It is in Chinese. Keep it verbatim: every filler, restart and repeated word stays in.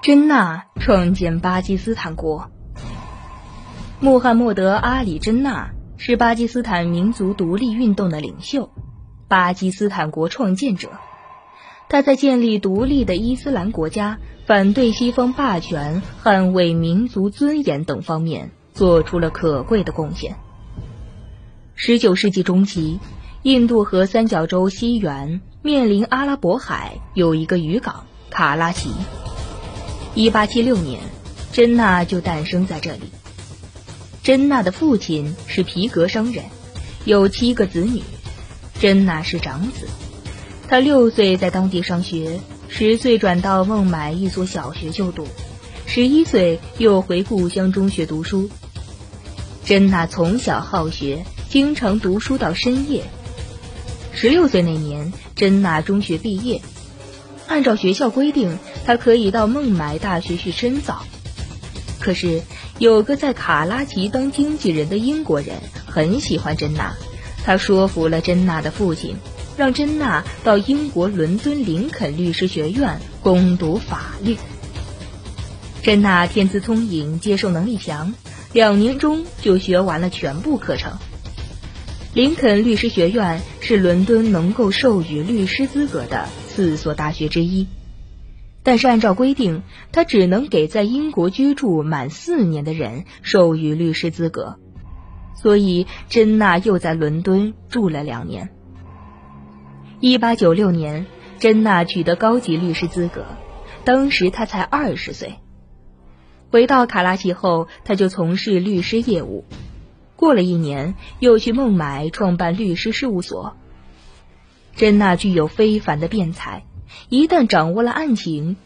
真纳创建巴基斯坦国。穆罕默德·阿里·真纳是巴基斯坦民族独立运动的领袖，巴基斯坦国创建者。他在建立独立的伊斯兰国家、反对西方霸权、捍卫民族尊严等方面做出了可贵的贡献。十九世纪中期，印度和三角洲西缘面临阿拉伯海，有一个渔港卡拉奇。一八七六年，真纳就诞生在这里。真纳的父亲是皮革商人，有七个子女，真纳是长子。他六岁在当地上学，十岁转到孟买一所小学就读，十一岁又回故乡中学读书。真纳从小好学，经常读书到深夜。十六岁那年，真纳中学毕业。按照学校规定，他可以到孟买大学去深造。可是有个在卡拉奇当经纪人的英国人很喜欢真纳，他说服了真纳的父亲，让真纳到英国伦敦林肯律师学院攻读法律。真纳天资聪颖，接受能力强，两年中就学完了全部课程。林肯律师学院是伦敦能够授予律师资格的四所大学之一，但是按照规定，他只能给在英国居住满四年的人授予律师资格，所以真纳又在伦敦住了两年。一八九六年，真纳取得高级律师资格，当时他才二十岁。回到卡拉奇后，他就从事律师业务。过了一年，又去孟买创办律师事务所。真纳具有非凡的辩才，一旦掌握了案情，